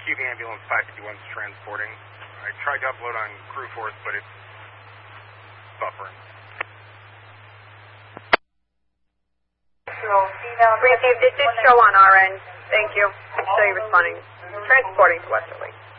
Receiving ambulance 551's transporting. I tried to upload on Crew Force, but it's buffering. Received. It did show on our end. Thank you. It's still responding. Transporting to Westerly.